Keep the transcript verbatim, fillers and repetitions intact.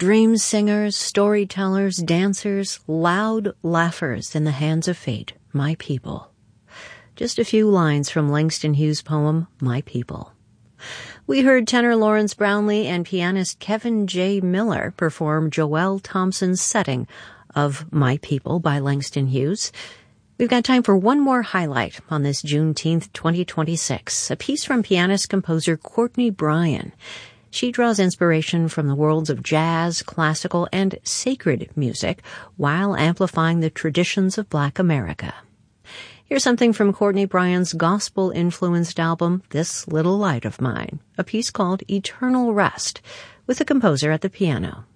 Dream singers, storytellers, dancers, loud laughers in the hands of fate, my people. Just a few lines from Langston Hughes' poem, My People. We heard tenor Lawrence Brownlee and pianist Kevin J. Miller perform Joel Thompson's setting of My People by Langston Hughes. We've got time for one more highlight on this Juneteenth twenty twenty-six, a piece from pianist-composer Courtney Bryan. She draws inspiration from the worlds of jazz, classical, and sacred music while amplifying the traditions of Black America. Here's something from Courtney Bryan's gospel-influenced album, This Little Light of Mine, a piece called Eternal Rest, with the composer at the piano.